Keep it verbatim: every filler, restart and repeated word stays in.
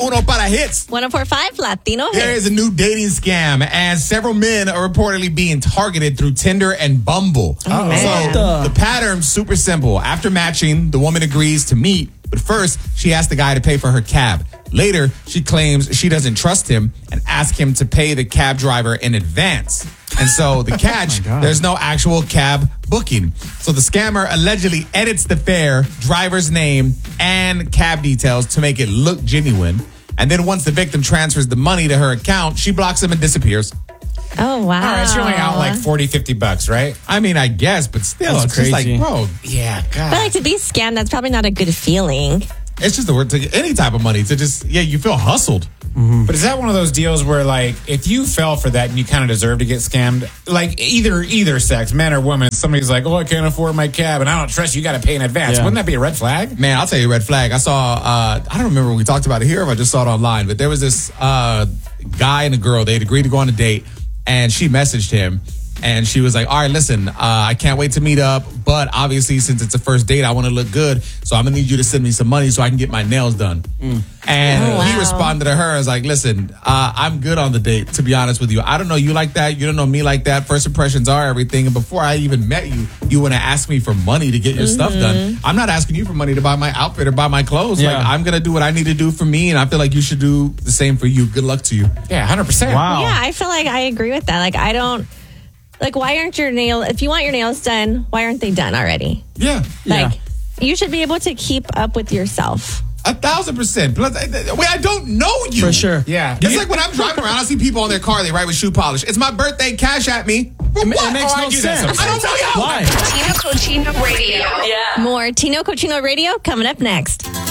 Uno para hits. one oh four point five Latino hits. There is a new dating scam, and several men are reportedly being targeted through Tinder and Bumble. Oh, man. So the pattern's super simple. After matching, the woman agrees to meet, but first she asks the guy to pay for her cab. Later, she claims she doesn't trust him and asks him to pay the cab driver in advance. And so the catch, Oh there's no actual cab booking. So the scammer allegedly edits the fare, driver's name, and cab details to make it look genuine. And then once the victim transfers the money to her account, she blocks him and disappears. Oh, wow. All right, so you're only out like forty, fifty bucks, right? I mean, I guess, but still, That's it's just crazy. like, bro, Yeah, God. But like to be scammed, that's probably not a good feeling. it's just the word to get any type of money to just, yeah, you feel hustled. But is that one of those deals where, like, if you fell for that and you kind of deserve to get scammed, like either either sex, men or women, somebody's like, oh, I can't afford my cab and I don't trust you, you got to pay in advance. Yeah. Wouldn't that be a red flag? Man, I'll tell you a red flag. I saw, uh, I don't remember when we talked about it here, if I just saw it online, but there was this uh, guy and a girl. They'd agreed to go on a date, and she messaged him, and she was like, all right, listen, uh, I can't wait to meet up, but obviously, since it's a first date, I want to look good, so I'm going to need you to send me some money so I can get my nails done. Mm. And Oh, wow. he responded to her as like, listen, uh, I'm good on the date, to be honest with you. I don't know you like that. You don't know me like that. First impressions are everything. And before I even met you, you want to ask me for money to get your Mm-hmm. stuff done. I'm not asking you for money to buy my outfit or buy my clothes. Yeah. Like, I'm going to do what I need to do for me, and I feel like you should do the same for you. Good luck to you. Yeah, one hundred percent. Wow. Yeah, I feel like I agree with that. Like, I don't, like, why aren't your nails, if you want your nails done, why aren't they done already? Yeah. Like, you should be able to keep up with yourself. A thousand percent. Plus, I- wait, I don't know you. For sure. Yeah. It's like when I'm driving around, I see people on their car, they write with shoe polish. It's my birthday, cash at me. For It, what? it makes Oh, I no do that sense. sometimes. I don't know you. Why? Tino Cochino Radio. More Tino Cochino Radio coming up next.